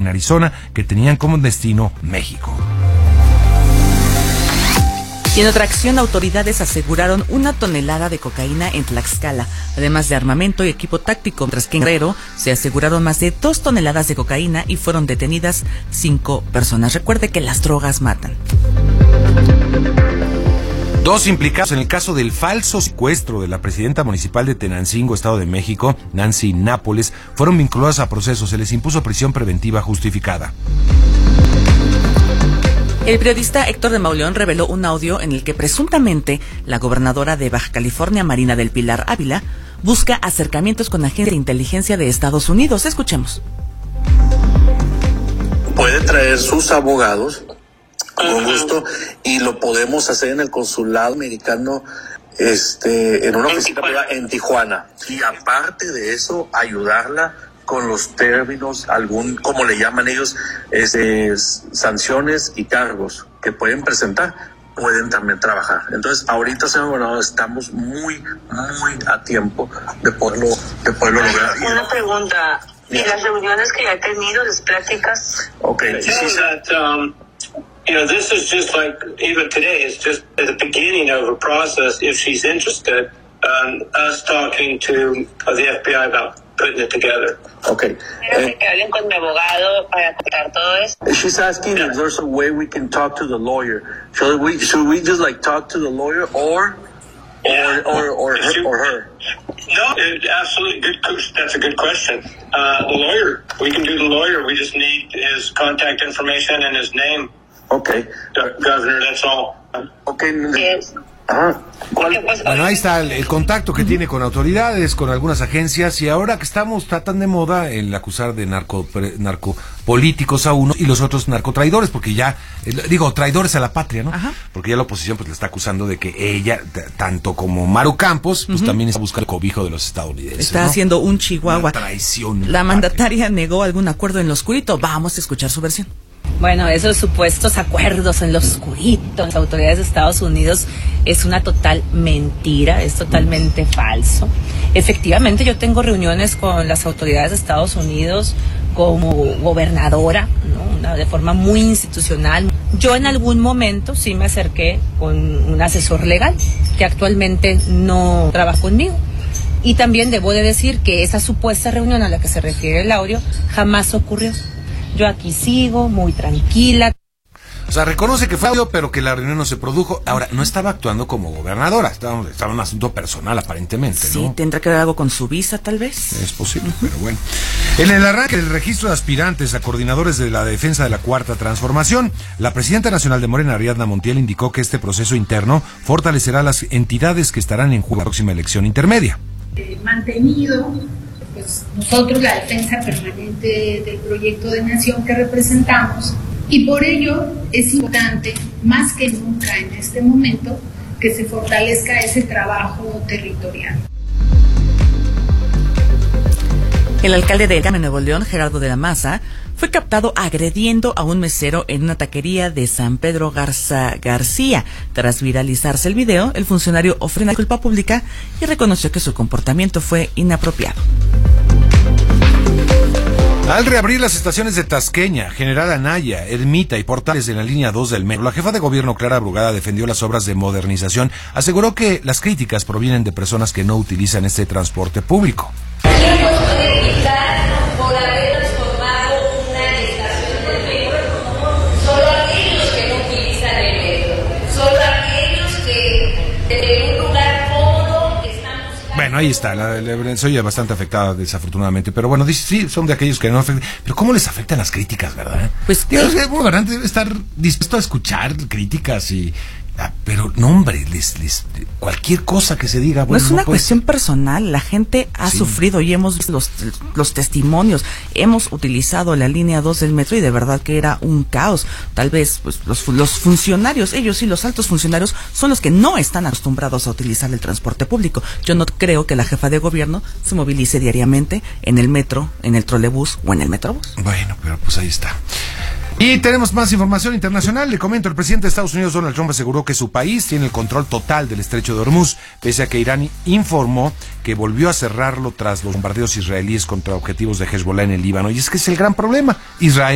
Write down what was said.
en Arizona, que tenían como destino México. Y en otra acción, autoridades aseguraron 1 tonelada de cocaína en Tlaxcala, además de armamento y equipo táctico, mientras que en Guerrero se aseguraron más de 2 toneladas de cocaína y fueron detenidas 5 personas. Recuerde que las drogas matan. 2 implicados en el caso del falso secuestro de la presidenta municipal de Tenancingo, Estado de México, Nancy Nápoles, fueron vinculados a proceso. Se les impuso prisión preventiva justificada. El periodista Héctor de Mauleón reveló un audio en el que presuntamente la gobernadora de Baja California, Marina del Pilar Ávila, busca acercamientos con agentes de inteligencia de Estados Unidos. Escuchemos. Puede traer sus abogados con gusto y lo podemos hacer en el consulado americano, en una oficina privada en Tijuana. Y aparte de eso, ayudarla con los términos, como le llaman ellos, sanciones y cargos que pueden presentar, pueden también trabajar. Entonces, ahorita, señor gobernador, estamos muy a tiempo de poderlo lograr. Una pregunta, ¿y las reuniones que ya he tenido, las pláticas? Okay. This is just like, even today, it's just at the beginning of a process, if she's interested, us talking to the FBI about putting it together. Okay. Quiero que hablen con mi abogado para tratar todo esto. She's asking if there's a way we can talk to the lawyer. Should we just talk to the lawyer or her? No, absolutely good. That's a good question. The lawyer, we can do the lawyer. We just need his contact information and his name. Okay. Governor, that's all. Okay. Yes. Bueno, ahí está el contacto que tiene con autoridades, con algunas agencias, y ahora que estamos tan de moda el acusar de narcopolíticos a uno y los otros narcotraidores, porque ya, traidores a la patria, ¿no? Ajá. Porque ya la oposición pues le está acusando de que ella, tanto como Maru Campos, pues también está buscando el cobijo de los estadounidenses. Está haciendo un chihuahua. Una traición. La mandataria negó algún acuerdo en lo oscurito. Vamos a escuchar su versión. Bueno, esos supuestos acuerdos en lo oscurito, las autoridades de Estados Unidos, es una total mentira, es totalmente falso. Efectivamente, yo tengo reuniones con las autoridades de Estados Unidos como gobernadora, ¿no? De forma muy institucional. Yo en algún momento sí me acerqué con un asesor legal que actualmente no trabaja conmigo. Y también debo de decir que esa supuesta reunión a la que se refiere el audio jamás ocurrió. Yo aquí sigo muy tranquila. O sea, reconoce que fue audio, pero que la reunión no se produjo. Ahora, no estaba actuando como gobernadora, estaba en un asunto personal aparentemente, ¿no? Sí, tendrá que ver algo con su visa, tal vez. Es posible, pero bueno. En el arranque del registro de aspirantes a coordinadores de la defensa de la Cuarta Transformación, la presidenta nacional de Morena, Ariadna Montiel, indicó que este proceso interno fortalecerá las entidades que estarán en juego en la próxima elección intermedia. Mantenido pues nosotros la defensa permanente del proyecto de nación que representamos, y por ello es importante, más que nunca en este momento, que se fortalezca ese trabajo territorial. El alcalde de Carmen, Nuevo León, Gerardo de la Maza, fue captado agrediendo a un mesero en una taquería de San Pedro Garza García. Tras viralizarse el video, el funcionario ofreció una disculpa pública y reconoció que su comportamiento fue inapropiado. Al reabrir las estaciones de Tasqueña, General Anaya, Ermita y Portales en la línea 2 del metro, la jefa de gobierno Clara Brugada defendió las obras de modernización. Aseguró que las críticas provienen de personas que no utilizan este transporte público. Bueno, ahí está, se oye bastante afectada desafortunadamente, pero bueno, dice, sí, son de aquellos que no afectan, pero ¿cómo les afectan las críticas, verdad? Pues Dios, el gobernante debe estar dispuesto a escuchar críticas pero no, hombre, cualquier cosa que se diga, bueno, no es una cuestión personal, la gente ha sufrido y hemos visto los testimonios, hemos utilizado la línea 2 del metro y de verdad que era un caos. Tal vez pues los funcionarios, ellos sí, los altos funcionarios son los que no están acostumbrados a utilizar el transporte público. Yo no creo que la jefa de gobierno se movilice diariamente en el metro, en el trolebús o en el metrobús. Bueno, pero pues ahí está. Y tenemos más información internacional. Le comento, el presidente de Estados Unidos, Donald Trump, aseguró que su país tiene el control total del estrecho de Hormuz, pese a que Irán informó que volvió a cerrarlo tras los bombardeos israelíes contra objetivos de Hezbollah en el Líbano. Y es que es el gran problema. Israel